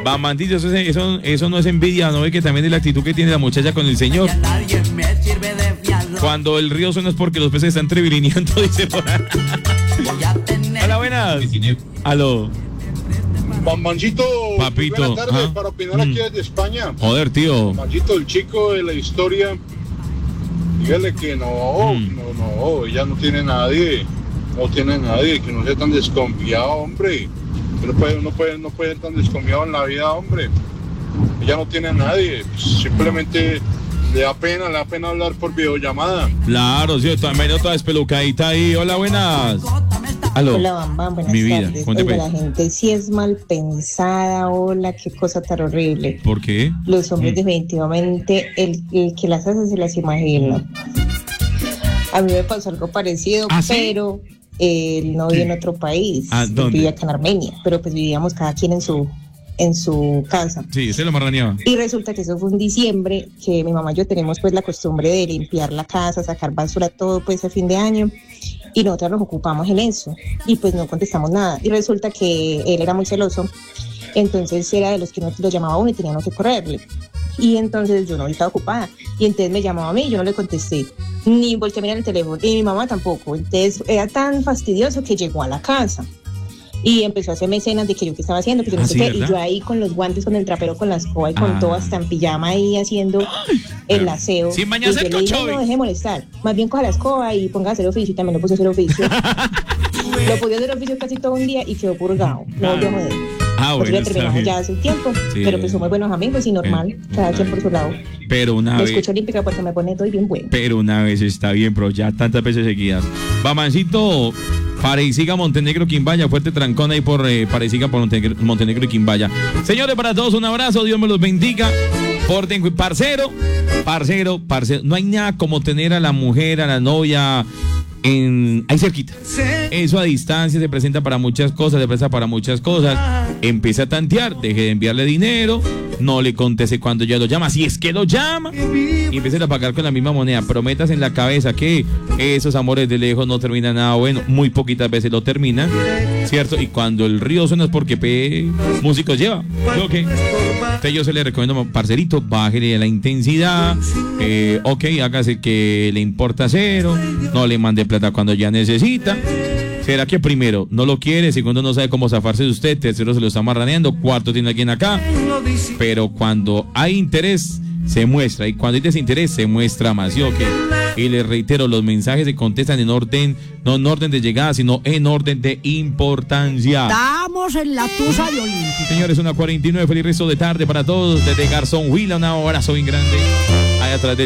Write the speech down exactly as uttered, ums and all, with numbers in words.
Bamandito, eso, eso, eso no es envidia, no ve que también es la actitud que tiene la muchacha con el señor. Cuando el río suena es porque los peces están trevilineando, dice por ahí. Hola, buenas. Aló. Bambancito, papito, buenas tardes, ¿ah? para opinar aquí desde España. Joder, tío. Bambancito, el chico de la historia, dígale que no, mm. no, no, ella no tiene nadie, no tiene nadie, que no sea tan desconfiado, hombre. No puede, no puede, no puede ser tan desconfiado en la vida, hombre. Ella no tiene nadie, simplemente le da pena, le da pena hablar por videollamada. Claro, sí, también otra despelucadita ahí. Hola, buenas. Aló. Hola, Bambam, buenas Mi vida. tardes. Oiga, la gente sí es mal pensada, hola, qué cosa tan horrible. ¿Por qué? Los hombres mm. definitivamente, el, el que las hace se las imagina. A mí me pasó algo parecido, ¿Ah, sí? pero eh, él no vive en otro país. ¿Ah, dónde? Vivía acá en Armenia, pero pues vivíamos cada quien en su en su casa. Sí, se lo marraneaba. Y resulta que eso fue en diciembre, que mi mamá y yo tenemos pues la costumbre de limpiar la casa, sacar basura, todo pues a fin de año. Y nosotros nos ocupamos en eso y pues no contestamos nada. Y resulta que él era muy celoso, entonces era de los que no lo llamaba a uno y teníamos que correrle. Y entonces yo no estaba ocupada y entonces me llamaba a mí y yo no le contesté, ni volteé a mirar el teléfono, y mi mamá tampoco. Entonces era tan fastidioso que llegó a la casa y empezó a hacerme escenas de que yo qué estaba haciendo, que yo no ¿Ah, sé sí, qué, verdad? y yo ahí con los guantes, con el trapero, con la escoba y con Ah. todo, hasta en pijama ahí haciendo el aseo. Sin Y bañarse yo el le dije, cocho, no, deje de molestar, más bien coja la escoba y ponga a hacer oficio, y también lo puse a hacer oficio. Lo pude hacer oficio casi todo un día y quedó purgado, no volvió a joder. Ah, Pues bueno, ya está terminamos bien. ya hace un tiempo, Sí. pero pues somos buenos amigos y normal, Eh, cada quien por su lado. Pero una Lo vez, escucho olímpica porque me pone todo y bien bueno. pero una vez está bien, pero ya tantas veces seguidas. Bamancito, Pareciga, Montenegro, Quimbaya, fuerte trancón ahí por eh, Pareciga, por Montenegro, Montenegro y Quimbaya. Señores, para todos un abrazo, Dios me los bendiga. Porten, parcero, parcero, parcero. No hay nada como tener a la mujer, a la novia en ahí cerquita. Eso a distancia se presenta para muchas cosas, se presenta para muchas cosas. Empieza a tantear, deje de enviarle dinero, no le conteste cuando ya lo llama, si es que lo llama, y empiece a pagar con la misma moneda. Prometas en la cabeza que esos amores de lejos no terminan nada bueno, muy poquitas veces lo terminan, ¿cierto? Y cuando el río suena es porque pe, músicos lleva, ¿ok? Entonces yo se le recomiendo, parcerito, bájele la intensidad, eh, ok, hágase que le importa cero, no le mande plata cuando ya necesita. ¿Será que primero no lo quiere? Segundo, no sabe cómo zafarse de usted. Tercero, se lo está marraneando. Cuarto, tiene a alguien acá. Pero cuando hay interés, se muestra. Y cuando hay desinterés, se muestra más. ¿Sí o qué? Y les reitero, los mensajes se contestan en orden, no en orden de llegada, sino en orden de importancia. Estamos en la tusa de Olímpica. Señores, una cuarenta y nueve. Feliz resto de tarde para todos. Desde Garzón Huila, un abrazo bien grande. Ahí atrás del